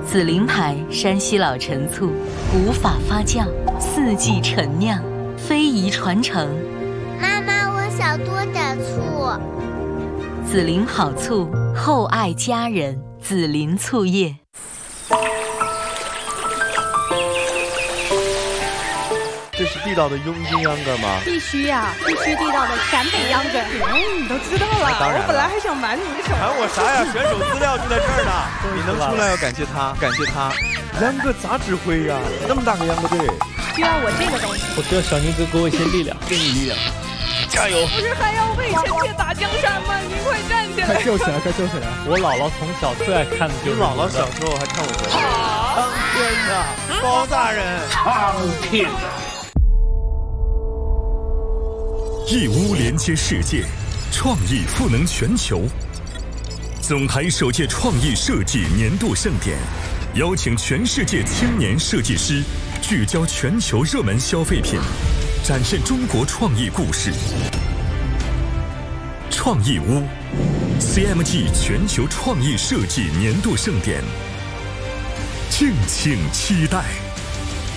紫灵牌山西老陈醋，古法发酵，4季陈酿，非遗传承。 妈妈，我想多点醋。 紫灵好醋，厚爱家人。紫灵醋业。 这是地道的雍津秧歌吗？ 必须呀，必须地道的陕北秧歌。 你都知道了， 当然了， 我本来还想瞒你一手。 瞒我啥呀？选手资料就在这儿呢。你能出来要感谢他，感谢他。秧歌咋指挥呀？那么大个秧歌队， 需要我这个东西。 我需要小宁哥给我一些力量， 给你力量，加油！ 不是还要为臣妾打江山吗？您快站起来！ 快救起来，快救起来！我姥姥从小最爱看的就是你姥姥小时候还看我什么？苍天呐，包大人！ 苍天！ 义乌连接世界，创意赋能全球。总台首届创意设计年度盛典，邀请全世界青年设计师，聚焦全球热门消费品，展现中国创意故事。创意屋 CMG 全球创意设计年度盛典，敬请期待。